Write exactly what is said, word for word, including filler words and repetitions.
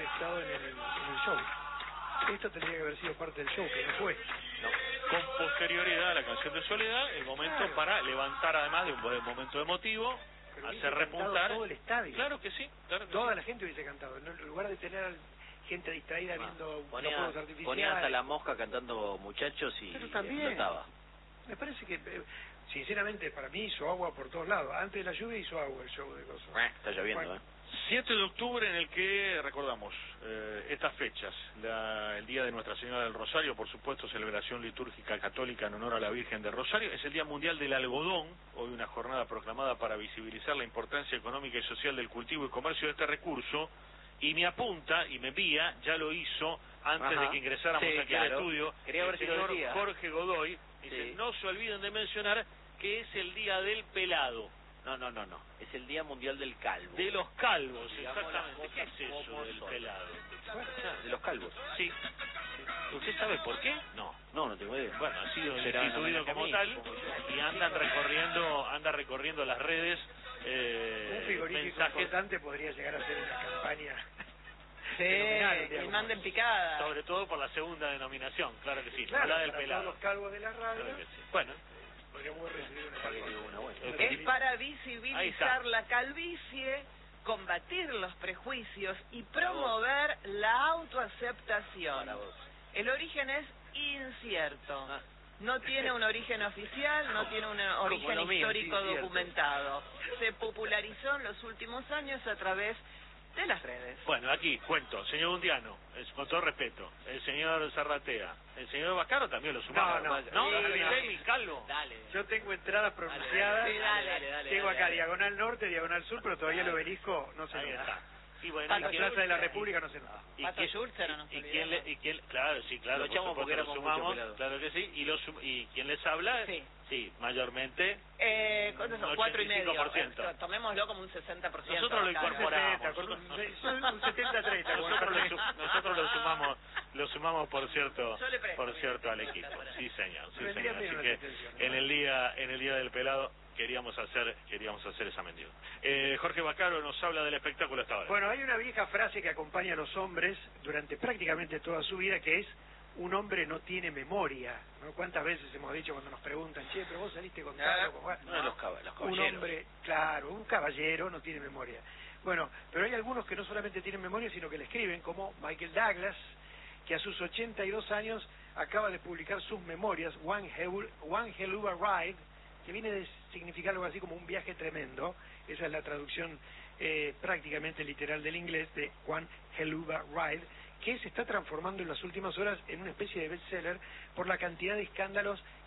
estado en el, en el show. Esto tendría que haber sido parte del show, que no fue. No. Con posterioridad a la canción de Soledad, el momento claro. para levantar, además de un buen momento emotivo, pero hacer repuntar todo el estadio. Claro que sí, claro que toda sí. la gente hubiese cantado, en lugar de tener al gente distraída ah, viendo ponía, los fuegos artificiales. Ponías a La Mosca cantando Muchachos y pero también explotaba. Me parece que, eh, sinceramente, para mí hizo agua por todos lados. Antes de la lluvia hizo agua el show de cosas. Eh, está lloviendo, bueno. ¿eh? siete de octubre, en el que recordamos eh, estas fechas, la, el Día de Nuestra Señora del Rosario, por supuesto, celebración litúrgica católica en honor a la Virgen del Rosario. Es el Día Mundial del Algodón, hoy una jornada proclamada para visibilizar la importancia económica y social del cultivo y comercio de este recurso. Y me apunta y me envía, ya lo hizo antes Ajá. de que ingresáramos sí, aquí claro. al estudio, Quería el ver si señor lo decía. Jorge Godoy, dice, sí. no se olviden de mencionar que es el Día del Pelado. No, no, no, no. Es el Día Mundial del Calvo. De los calvos, Digamos exactamente. ¿Qué es eso del son. pelado? De los calvos. Sí. ¿Usted sabe por qué? No, no, no tengo idea. Bueno, ha sido Será instituido como tal y andan recorriendo, anda recorriendo las redes. Eh, Un frigorífico mensajes. importante podría llegar a ser una campaña. Sí, el manden picada. Sobre todo por la segunda denominación, claro que sí. Claro, la del para pelado. todos los calvos de la radio. Claro que sí. Bueno. Podríamos recibir una, una buena. Es para visibilizar la calvicie, combatir los prejuicios y promover la autoaceptación. El origen es incierto. No tiene un origen oficial, no tiene un origen histórico documentado. Se popularizó en los últimos años a través de las redes. Bueno, aquí cuento, señor Undiano, es, con todo respeto, el señor Zarratea, el señor Bacaro también lo sumamos. No, no, ¿no? sí, Miguel Calvo. Dale. Yo tengo entradas pronunciadas. Sí, dale, dale, dale, tengo dale, acá dale. diagonal norte, diagonal sur, pero todavía el obelisco no se Ahí nota. está. Y bueno, En la Plaza de la República no se nota. ¿Y Pato quién, Schulzer, no nos y, y quién le, y quién, claro, sí, claro, Lo por echamos supuesto, porque lo éramos sumamos, mucho pelado. claro que sí, y, lo sum, y quién les habla, Sí. sí, mayormente, Eh, ¿cuántos son? Cuatro y medio. ochenta y cinco por ciento. Eh, Tomémoslo como un sesenta por ciento. Nosotros lo acá, ¿no? incorporamos. Con un, un setenta treinta. Nosotros lo, su, nosotros lo sumamos, lo sumamos por cierto, Yo le presto, por cierto al mira, equipo. está por ahí. Sí, señor, sí, Vendría señor. bien Así una que detención, ¿no? en el día, en el día del pelado queríamos hacer, queríamos hacer esa mendiga. Eh, Jorge Bacaro nos habla del espectáculo hasta ahora. Bueno, hay una vieja frase que acompaña a los hombres durante prácticamente toda su vida, que es: un hombre no tiene memoria, ¿no? ¿Cuántas veces hemos dicho cuando nos preguntan, che, pero vos saliste con tal o con cual? No, no, los, cab los Un caballeros. hombre, claro, un caballero no tiene memoria. Bueno, pero hay algunos que no solamente tienen memoria, sino que le escriben, como Michael Douglas, que a sus ochenta y dos años acaba de publicar sus memorias, One Hell, One Hell of a Ride, que viene de significar algo así como un viaje tremendo. Esa es la traducción eh, prácticamente literal del inglés de One Hell of a Ride, que se está transformando en las últimas horas en una especie de bestseller por la cantidad de escándalos